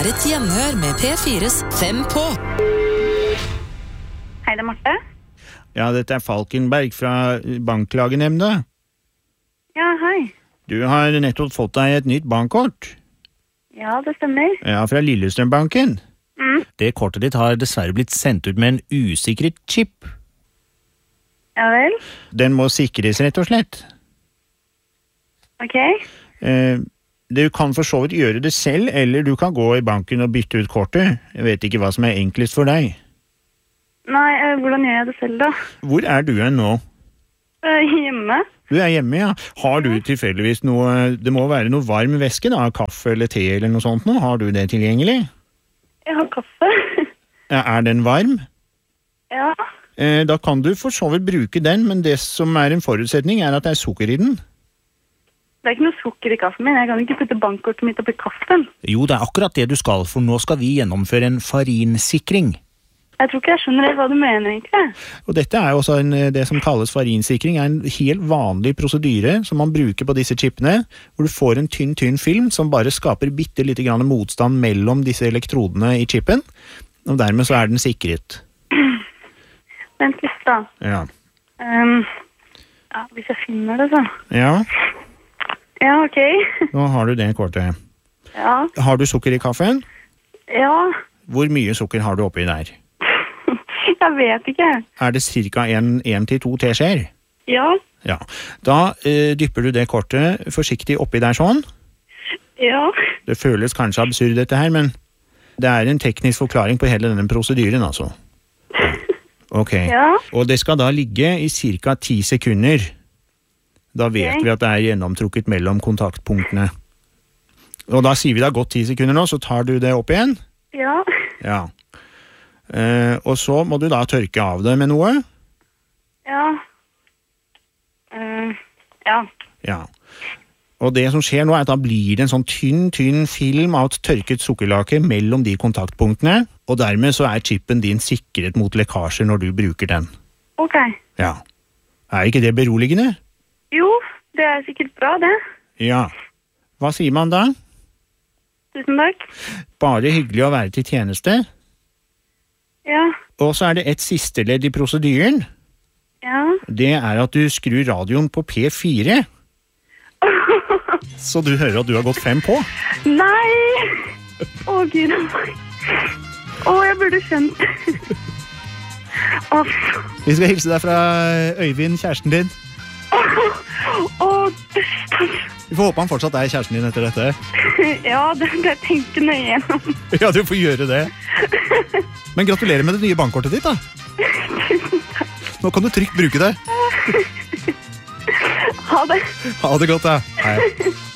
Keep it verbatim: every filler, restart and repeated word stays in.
er et gjenhør med P fires Fem på. Hei, det er Marte. Ja, dette er Falkenberg fra Bankklagenemnda. Ja, hei. Du har nettopp fått deg et nytt bankkort. Ja, det stemmer. Ja, fra Lillestrømbanken. Mm. Det kortet ditt har dessverre blitt sendt ut med en usikret chip. Ja vel. Den må sikres rett og slett. Ok. Eh, du kan for så vidt gjøre det selv, eller du kan gå i banken og bytte ut kortet. Jeg vet ikke hva som er enklest for deg. Nei, eh, hvordan gjør jeg det selv da? Hvor er du hen nå? Eh, hjemme. Du er hjemme, ja. Har du tilfeldigvis noe, det må være noe varm væske da, kaffe eller te eller noe sånt nå? Har du det tilgjengelig? Jeg har kaffe. Ja, er den varm? Ja. Eh, da kan du for så vidt bruke den, men det som er en forutsetning er at det er sukker i den. Det er ikke noe sukker i kaffen min. Jeg kan ikke putte bankkortet mitt oppi kaffen. Jo, det er akkurat det du skal, for nå skal vi gjennomføre en farinsikring. Jeg tror ikke jeg skjønner hva du mener egentlig. Og dette er jo også en, det som kalles farinsikring, er en helt vanlig prosedyre som man bruker på disse chipene, hvor du får en tynn, tynn film som bare skaper bitte lite grann motstand mellom disse elektrodene i chipen, og dermed så er den sikret. Vent litt da. Ja. Um, ja, hvis jeg finner det så. Ja, Ja, ok. nå har du det kortet. Ja. Har du sukker i kaffen? Ja. Hvor mye sukker har du oppi der? Jeg vet ikke. Er det cirka en til to teskjeer? Ja. Ja. Da eh, dypper du det kortet forsiktig oppi der sånn. Ja. Det føles kanskje absurd dette her, men det er en teknisk forklaring på hele denne prosedyren, altså. Ok. Ja. Og det skal da ligge i cirka ti sekunder. Da vet Ok. vi at det er gjennomtrukket mellom kontaktpunktene. Og da sier vi det har gått ti sekunder nå, så tar du det opp igjen. Ja. Ja. Eh, og så må du da tørke av det med noe. Ja. Uh, ja. Ja. Og det som skjer nå er at da blir det en sånn tynn, tynn film av et tørket sukkerlake mellom de kontaktpunktene, og dermed så er chipen din sikret mot lekkasjer når du bruker den. Ok. Ja. Er ikke det beroligende? Jo, det er sikkert bra det. Ja. Hva sier man da? Tusen takk. Bare hyggelig å være til tjeneste. Ja. Og så er det et siste ledd i prosedyren. Ja. Det er at du skrur radioen på P fire. Så du hører at du har gått fem på. Nei! Å, Gud. Å, jeg burde skjønt. Å, Vi skal hilse deg fra Øyvind, kjæresten din. å, døst. Vi får håpe han fortsatt er kjæresten din etter dette. Ja, det, det tenker nøye gjennom. Ja, du får gjøre det. Men gratulerer med det nye bankkortet ditt, da. Nå kan du trygt bruke det. Ha det. Ha det godt, da. Hei.